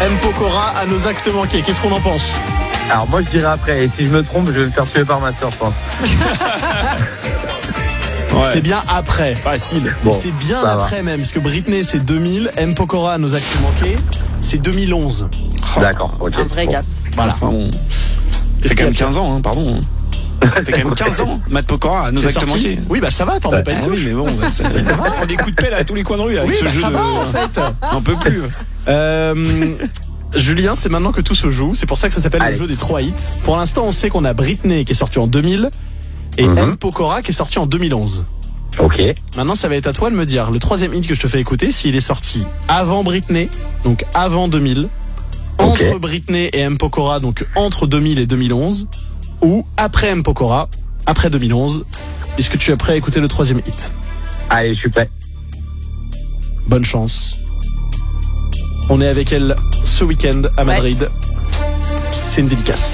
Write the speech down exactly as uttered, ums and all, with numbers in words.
M. Pokora à nos actes manqués. Qu'est-ce qu'on en pense? Alors moi je dirais après, et si je me trompe, je vais me faire tuer par ma soeur, je pense. Ouais. C'est bien après. Facile. Bon, c'est bien ça après va. même, parce que Britney c'est deux mille, M. Pokora à nos actes manqués, c'est deux mille onze. D'accord, ok. Un vrai Bon. gars. Voilà. Enfin bon. Qu'est-ce C'est quand même qu'il y a quinze ans, hein, pardon. C'est quand même quinze ans, Matt Pokora, à nos C'est actes sorti manqués. Oui, bah ça va, t'en mets pas une Ah oui, couche. mais bon, bah, ça, ça se prend des coups de pelle à tous les coins de rue avec Oui, ce bah jeu ça de. va en fait. Un peu plus. Euh, Julien, c'est maintenant que tout se joue. C'est pour ça que ça s'appelle Allez. le jeu des trois hits. Pour l'instant, on sait qu'on a Britney qui est sortie en deux mille et Mhm. M. Pokora qui est sorti en deux mille onze. Ok. Maintenant, ça va être à toi de me dire le troisième hit que je te fais écouter, s'il est sorti avant Britney, donc avant deux mille, entre Ok. Britney et M. Pokora, donc entre deux mille et deux mille onze, ou après M. Pokora, après deux mille onze. Est-ce que tu es prêt à écouter le troisième hit? Allez, je suis prêt. Bonne chance. On est avec elle ce week-end à Madrid. C'est une dédicace.